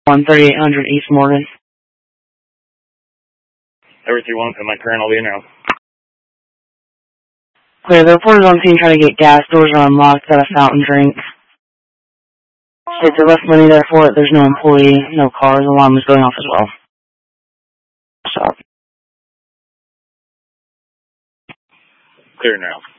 on 3800 East Morgan. Everything you want, and my current will be now. Clear, the reporter's on scene trying to get gas. Doors are unlocked. Got a fountain drink. If they left money there for it, there's no employee, no cars. Alarm is going off as well. Stop. Clear now.